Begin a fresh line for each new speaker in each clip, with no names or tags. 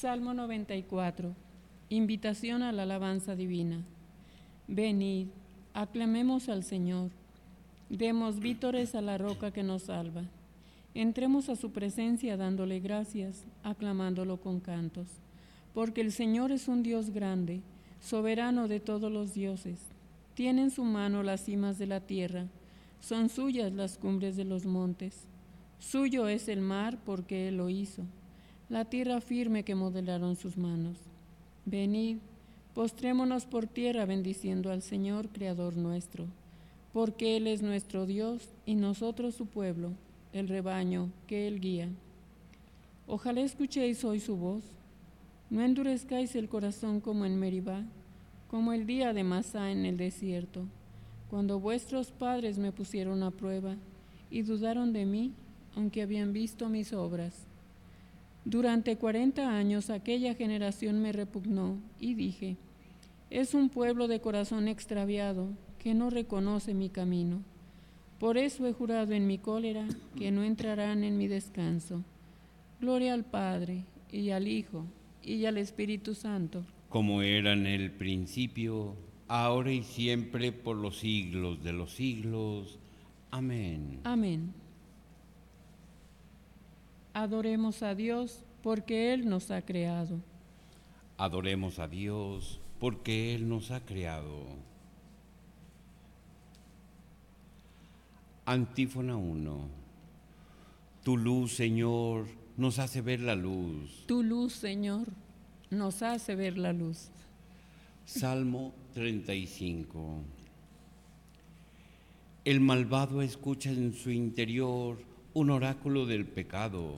Salmo 94. Invitación a la alabanza divina. Venid, aclamemos al Señor. Demos vítores a la roca que nos salva. Entremos a su presencia dándole gracias, aclamándolo con cantos. Porque el Señor es un Dios grande, soberano de todos los dioses. Tiene en su mano las cimas de la tierra, son suyas las cumbres de los montes. Suyo es el mar porque Él lo hizo, la tierra firme que modelaron sus manos. Venid, postrémonos por tierra bendiciendo al Señor, Creador nuestro, porque Él es nuestro Dios y nosotros su pueblo, el rebaño que Él guía. Ojalá escuchéis hoy su voz, no endurezcáis el corazón como en Meribá, como el día de Masá en el desierto, cuando vuestros padres me pusieron a prueba y dudaron de mí, aunque habían visto mis obras. Durante 40 años aquella generación me repugnó y dije, es un pueblo de corazón extraviado que no reconoce mi camino. Por eso he jurado en mi cólera que no entrarán en mi descanso. Gloria al Padre, y al Hijo, y al Espíritu Santo.
Como era en el principio, ahora y siempre, por los siglos de los siglos. Amén.
Amén. Adoremos a Dios porque Él nos ha creado.
Adoremos a Dios porque Él nos ha creado. Antífona 1. Tu luz, Señor, nos hace ver la luz.
Tu luz, Señor, nos hace ver la luz.
Salmo 35. El malvado escucha en su interior un oráculo del pecado.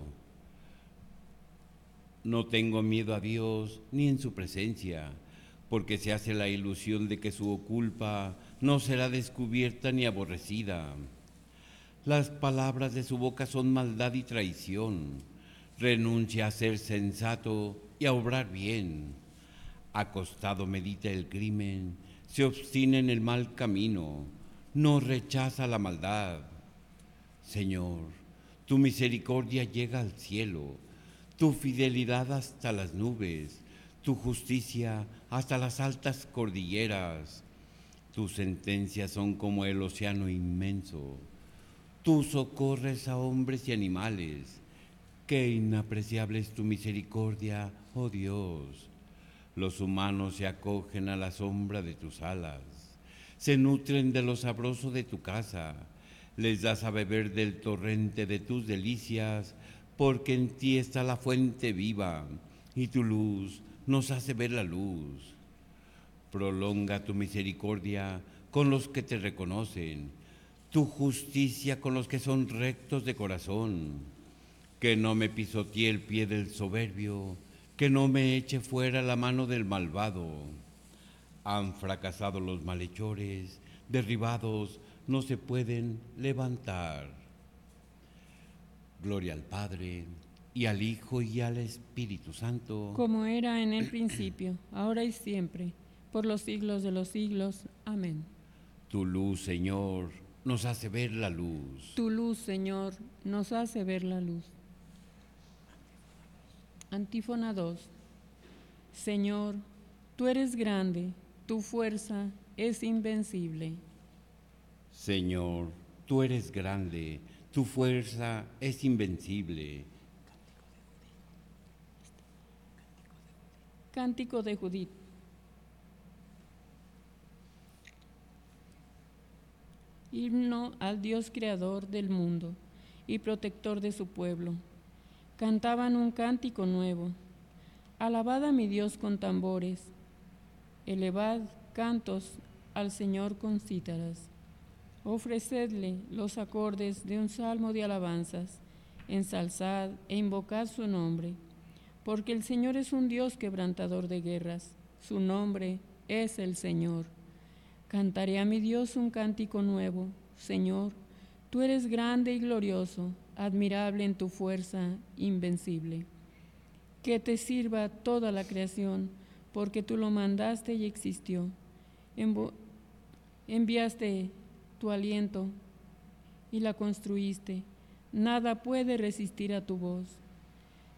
No tengo miedo a Dios ni en su presencia, porque se hace la ilusión de que su culpa no será descubierta ni aborrecida. Las palabras de su boca son maldad y traición. Renuncia a ser sensato y a obrar bien. Acostado medita el crimen, se obstina en el mal camino, no rechaza la maldad. Señor, tu misericordia llega al cielo, tu fidelidad hasta las nubes, tu justicia hasta las altas cordilleras. Tus sentencias son como el océano inmenso. Tú socorres a hombres y animales. Qué inapreciable es tu misericordia, oh Dios. Los humanos se acogen a la sombra de tus alas, se nutren de lo sabroso de tu casa, les das a beber del torrente de tus delicias, porque en ti está la fuente viva, y tu luz nos hace ver la luz. Prolonga tu misericordia con los que te reconocen, tu justicia con los que son rectos de corazón. Que no me pisotee el pie del soberbio, que no me eche fuera la mano del malvado. Han fracasado los malhechores, derribados no se pueden levantar. Gloria al Padre, y al Hijo, y al Espíritu Santo.
Como era en el principio, ahora y siempre, por los siglos de los siglos. Amén.
Tu luz, Señor, nos hace ver la luz.
Tu luz, Señor, nos hace ver la luz. Antífona 2. Señor, tú eres grande, tu fuerza es invencible.
Señor, tú eres grande, tu fuerza es invencible.
Cántico de Judith. Himno al Dios creador del mundo y protector de su pueblo. Cantaban un cántico nuevo. Alabad a mi Dios con tambores. Elevad cantos al Señor con cítaras. Ofrecedle los acordes de un salmo de alabanzas. Ensalzad e invocad su nombre. Porque el Señor es un Dios quebrantador de guerras. Su nombre es el Señor. Cantaré a mi Dios un cántico nuevo. Señor, tú eres grande y glorioso, admirable en tu fuerza, invencible. Que te sirva toda la creación, porque tú lo mandaste y existió. Enviaste tu aliento y la construiste. Nada puede resistir a tu voz.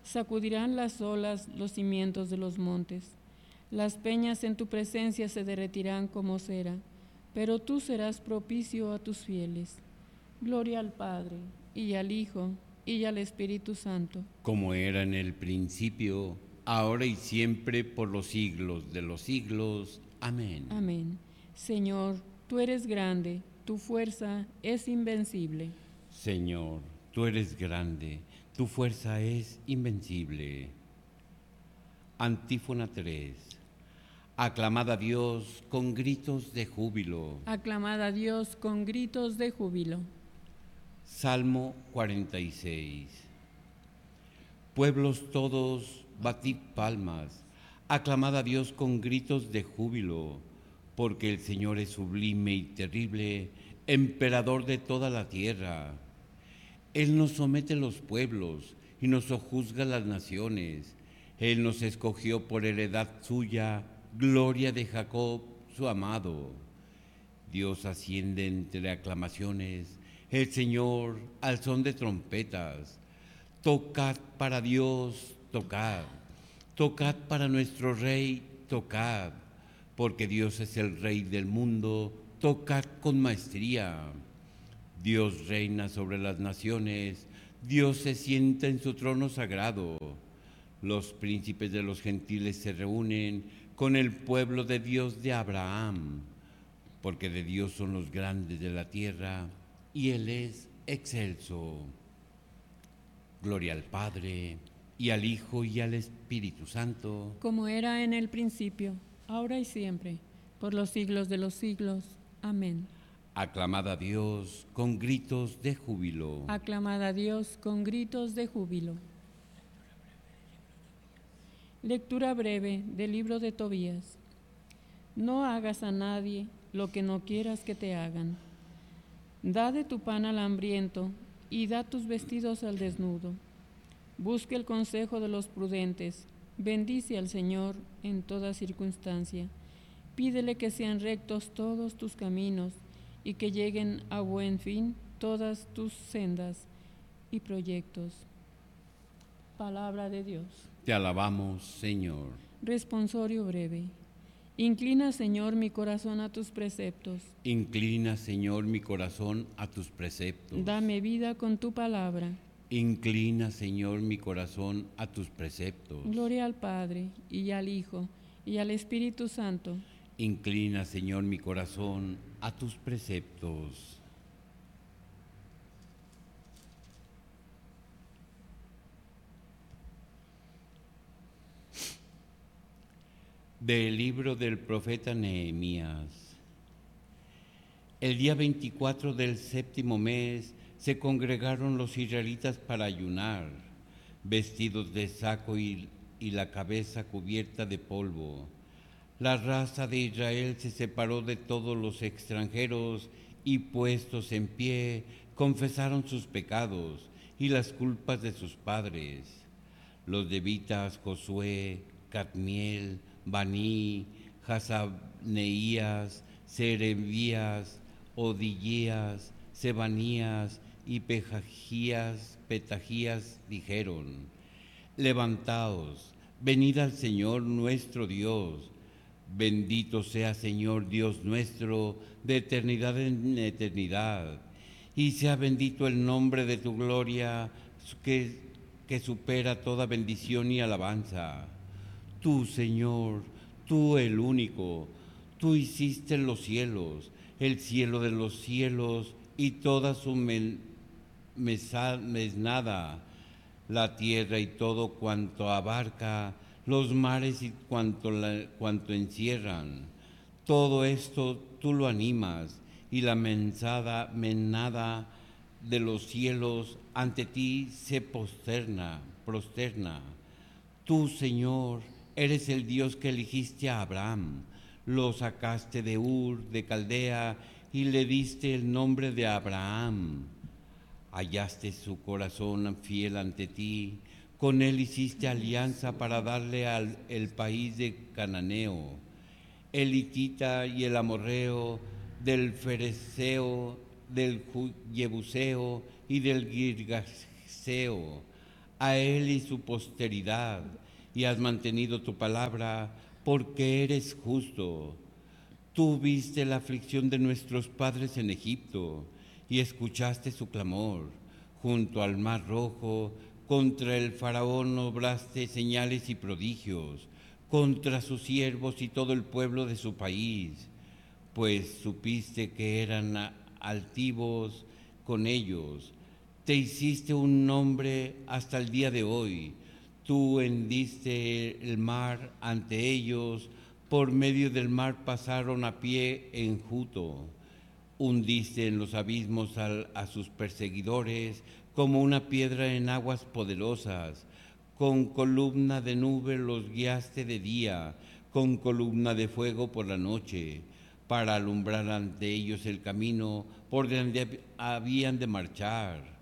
Sacudirán las olas los cimientos de los montes. Las peñas en tu presencia se derretirán como cera, pero tú serás propicio a tus fieles. Gloria al Padre, y al Hijo, y al Espíritu Santo.
Como era en el principio, ahora y siempre, por los siglos de los siglos. Amén.
Amén. Señor, tú eres grande, tu fuerza es invencible.
Señor, tú eres grande, tu fuerza es invencible. Antífona 3. Aclamad a Dios con gritos de júbilo.
Aclamad a Dios con gritos de júbilo.
Salmo 46. Pueblos todos, batid palmas, aclamad a Dios con gritos de júbilo, porque el Señor es sublime y terrible, emperador de toda la tierra. Él nos somete los pueblos y nos sojuzga las naciones. Él nos escogió por heredad suya, gloria de Jacob, su amado. Dios asciende entre aclamaciones, el Señor al son de trompetas. Tocad para Dios, tocad. Tocad para nuestro Rey, tocad. Porque Dios es el Rey del mundo, tocad con maestría. Dios reina sobre las naciones, Dios se sienta en su trono sagrado. Los príncipes de los gentiles se reúnen con el pueblo de Dios de Abraham, porque de Dios son los grandes de la tierra, y Él es excelso. Gloria al Padre, y al Hijo, y al Espíritu Santo.
Como era en el principio, ahora y siempre, por los siglos de los siglos. Amén.
Aclamad a Dios con gritos de júbilo.
Aclamad a Dios con gritos de júbilo. Lectura breve del libro de Tobías. No hagas a nadie lo que no quieras que te hagan. Da de tu pan al hambriento y da tus vestidos al desnudo. Busca el consejo de los prudentes. Bendice al Señor en toda circunstancia. Pídele que sean rectos todos tus caminos y que lleguen a buen fin todas tus sendas y proyectos. Palabra de Dios.
Te alabamos, Señor.
Responsorio breve. Inclina, Señor, mi corazón a tus preceptos.
Inclina, Señor, mi corazón a tus preceptos.
Dame vida con tu palabra.
Inclina, Señor, mi corazón a tus preceptos.
Gloria al Padre, y al Hijo, y al Espíritu Santo.
Inclina, Señor, mi corazón a tus preceptos. Del libro del profeta Nehemías. El día 24 del séptimo mes se congregaron los israelitas para ayunar, vestidos de saco y la cabeza cubierta de polvo. La raza de Israel se separó de todos los extranjeros y, puestos en pie, confesaron sus pecados y las culpas de sus padres. Los levitas Josué, Cadmiel, Baní, Hasabneías, Serebías, Odías, Sebanías y Petajías dijeron: levantaos, venid al Señor nuestro Dios. Bendito sea Señor Dios nuestro, de eternidad en eternidad. Y sea bendito el nombre de tu gloria, que supera toda bendición y alabanza. Tú, Señor, tú el único, tú hiciste los cielos, el cielo de los cielos y toda su mesnada, la tierra y todo cuanto abarca, los mares y cuanto encierran. Todo esto tú lo animas, y la menada de los cielos ante ti se prosterna. Tú, Señor, eres el Dios que elegiste a Abraham, lo sacaste de Ur de Caldea y le diste el nombre de Abraham. Hallaste su corazón fiel ante ti, con él hiciste alianza para darle el país de Cananeo, el hitita y el amorreo, del fereceo, del jebuseo y del girgaseo, a él y su posteridad, y has mantenido tu palabra, porque eres justo. Tú viste la aflicción de nuestros padres en Egipto, y escuchaste su clamor. Junto al mar rojo, contra el faraón obraste señales y prodigios, contra sus siervos y todo el pueblo de su país, pues supiste que eran altivos con ellos. Te hiciste un nombre hasta el día de hoy. Tú hendiste el mar ante ellos, por medio del mar pasaron a pie enjuto. Hundiste en los abismos a sus perseguidores, como una piedra en aguas poderosas. Con columna de nube los guiaste de día, con columna de fuego por la noche, para alumbrar ante ellos el camino por donde habían de marchar.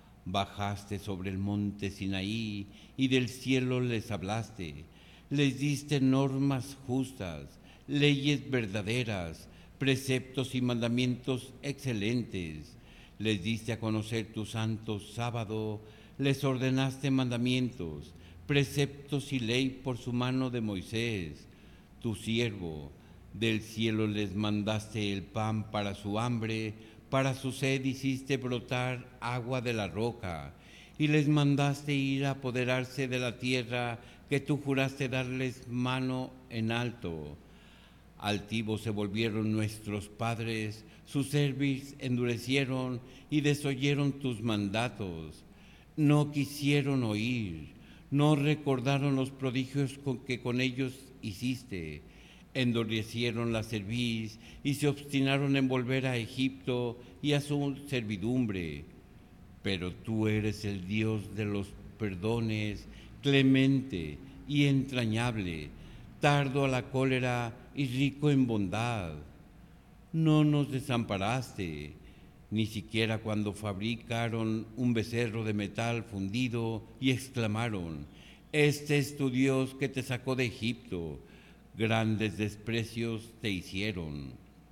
Bajaste sobre el monte Sinaí y del cielo les hablaste. Les diste normas justas, leyes verdaderas, preceptos y mandamientos excelentes. Les diste a conocer tu santo sábado, les ordenaste mandamientos, preceptos y ley por su mano de Moisés, tu siervo. Del cielo les mandaste el pan para su hambre, para su sed hiciste brotar agua de la roca, y les mandaste ir a apoderarse de la tierra que tú juraste darles mano en alto. Altivos se volvieron nuestros padres, sus cerviz endurecieron y desoyeron tus mandatos. No quisieron oír, no recordaron los prodigios que con ellos hiciste. Endurecieron la cerviz y se obstinaron en volver a Egipto y a su servidumbre. Pero tú eres el Dios de los perdones, clemente y entrañable, tardo a la cólera y rico en bondad. No nos desamparaste, ni siquiera cuando fabricaron un becerro de metal fundido y exclamaron: este es tu Dios que te sacó de Egipto. Grandes desprecios te hicieron.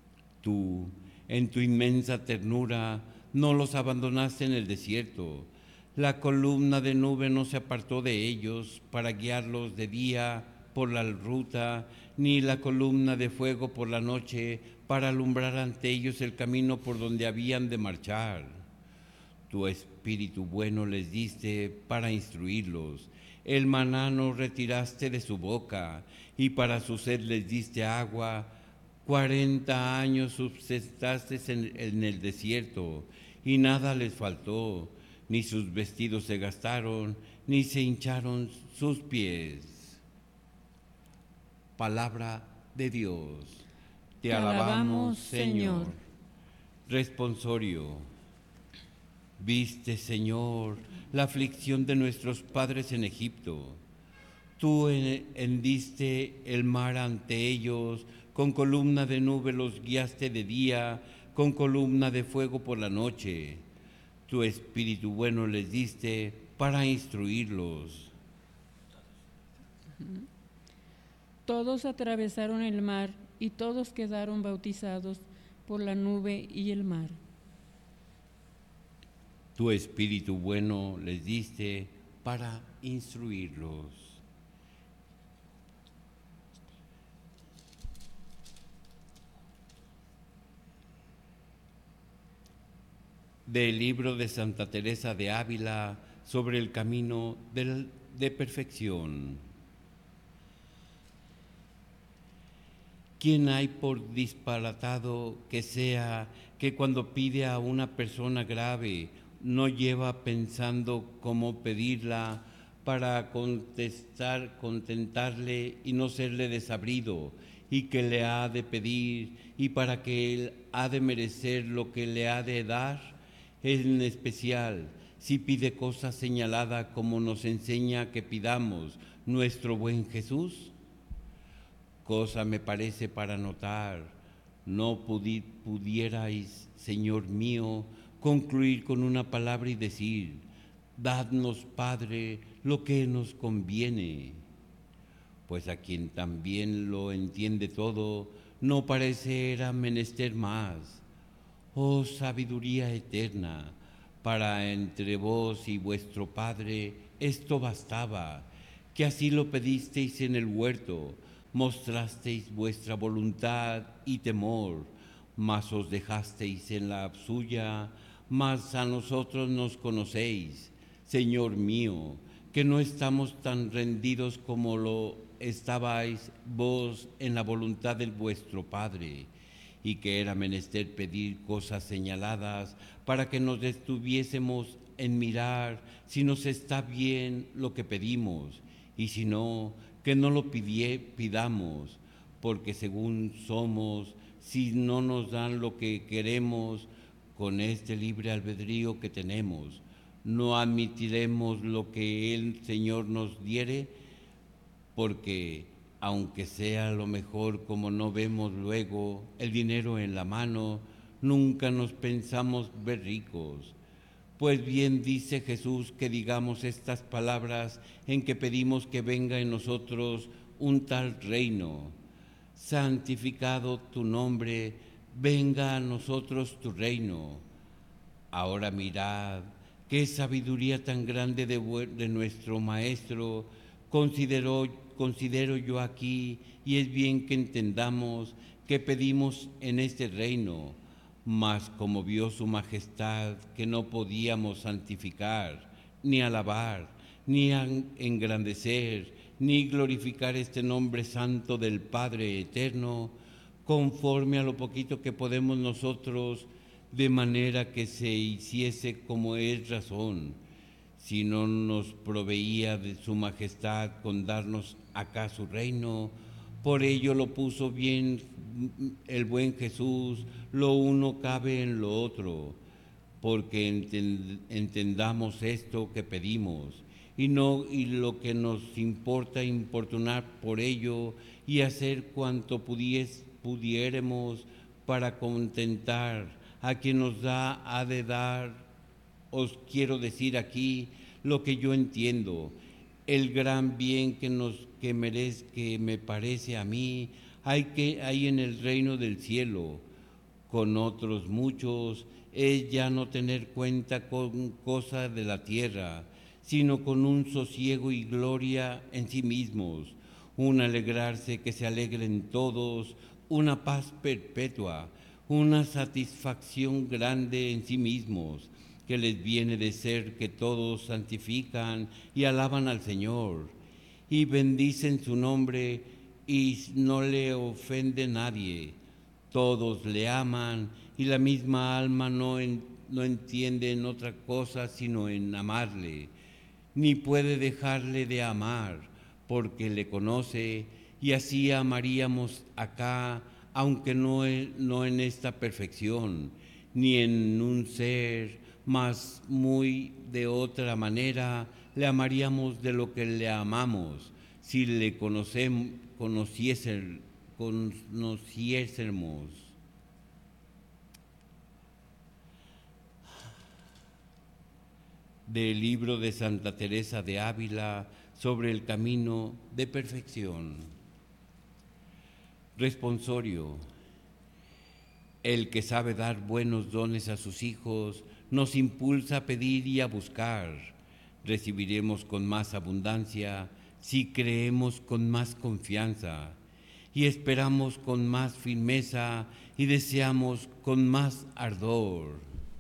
Tú, en tu inmensa ternura, no los abandonaste en el desierto. La columna de nube no se apartó de ellos para guiarlos de día por la ruta, ni la columna de fuego por la noche para alumbrar ante ellos el camino por donde habían de marchar. Tu espíritu bueno les diste para instruirlos. El maná no retiraste de su boca, y para su sed les diste agua. 40 años subsistaste en el desierto, y nada les faltó, ni sus vestidos se gastaron, ni se hincharon sus pies. Palabra de Dios. Te alabamos, Señor. Responsorio. Viste, Señor, la aflicción de nuestros padres en Egipto. Tú hendiste el mar ante ellos, con columna de nube los guiaste de día, con columna de fuego por la noche. Tu espíritu bueno les diste para instruirlos.
Todos atravesaron el mar y todos quedaron bautizados por la nube y el mar.
Tu espíritu bueno les diste para instruirlos. Del libro de Santa Teresa de Ávila sobre el camino de perfección. ¿Quién hay por disparatado que sea que cuando pide a una persona grave no lleva pensando cómo pedirla para contentarle y no serle desabrido, y que le ha de pedir y para que él ha de merecer lo que le ha de dar? En especial, si pide cosa señalada como nos enseña que pidamos nuestro buen Jesús. Cosa me parece para notar, no pudierais, Señor mío, concluir con una palabra y decir: dadnos, Padre, lo que nos conviene. Pues a quien también lo entiende todo, no parece era menester más. Oh sabiduría eterna, para entre vos y vuestro Padre esto bastaba, que así lo pedisteis en el huerto, mostrasteis vuestra voluntad y temor, mas os dejasteis en la suya, mas a nosotros nos conocéis, Señor mío, que no estamos tan rendidos como lo estabais vos en la voluntad de vuestro Padre, y que era menester pedir cosas señaladas para que nos detuviésemos en mirar si nos está bien lo que pedimos, y si no, que no lo pidamos, porque según somos, si no nos dan lo que queremos con este libre albedrío que tenemos, no admitiremos lo que el Señor nos diere, porque aunque sea lo mejor, como no vemos luego el dinero en la mano, nunca nos pensamos ver ricos. Pues bien dice Jesús que digamos estas palabras en que pedimos que venga en nosotros un tal reino. Santificado tu nombre, venga a nosotros tu reino. Ahora mirad qué sabiduría tan grande de nuestro Maestro considero yo aquí, y es bien que entendamos que pedimos en este reino, mas como vio su majestad que no podíamos santificar, ni alabar, ni engrandecer, ni glorificar este nombre santo del Padre eterno, conforme a lo poquito que podemos nosotros, de manera que se hiciese como es razón, si no nos proveía de su majestad con darnos acá su reino. Por ello lo puso bien el buen Jesús, lo uno cabe en lo otro, porque entendamos esto que pedimos, y lo que nos importa importunar por ello, y hacer cuanto pudiéremos para contentar a quien nos ha de dar. Os quiero decir aquí lo que yo entiendo, el gran bien que me parece a mí, hay en el reino del cielo. Con otros muchos es ya no tener cuenta con cosas de la tierra, sino con un sosiego y gloria en sí mismos, un alegrarse que se alegren todos, una paz perpetua, una satisfacción grande en sí mismos, que les viene de ser que todos santifican y alaban al Señor, y bendicen su nombre, y no le ofende nadie. Todos le aman, y la misma alma no entiende en otra cosa sino en amarle, ni puede dejarle de amar, porque le conoce, y así amaríamos acá, aunque no en esta perfección, ni en un ser, mas muy de otra manera le amaríamos de lo que le amamos, si le conociésemos. Del libro de Santa Teresa de Ávila sobre el camino de perfección. Responsorio. El que sabe dar buenos dones a sus hijos nos impulsa a pedir y a buscar. Recibiremos con más abundancia si creemos con más confianza, y esperamos con más firmeza y deseamos con más ardor.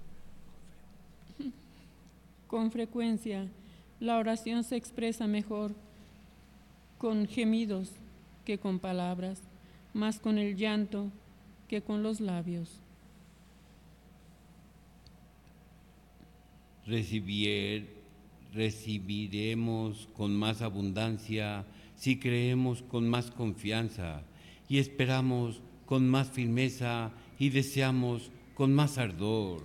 Con frecuencia, la oración se expresa mejor con gemidos que con palabras, más con el llanto que con los labios.
Recibiremos con más abundancia si creemos con más confianza, y esperamos con más firmeza y deseamos con más ardor.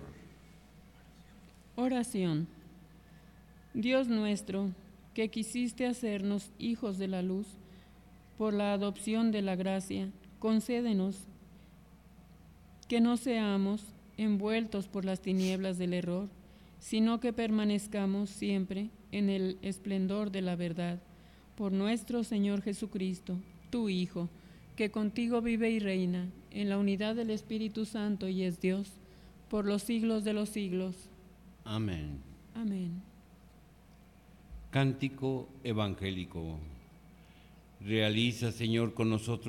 Oración. Dios nuestro, que quisiste hacernos hijos de la luz por la adopción de la gracia, concédenos que no seamos envueltos por las tinieblas del error, sino que permanezcamos siempre en el esplendor de la verdad, por nuestro Señor Jesucristo, tu Hijo, que contigo vive y reina en la unidad del Espíritu Santo y es Dios, por los siglos de los siglos.
Amén.
Amén.
Cántico evangélico. Realiza, Señor, con nosotros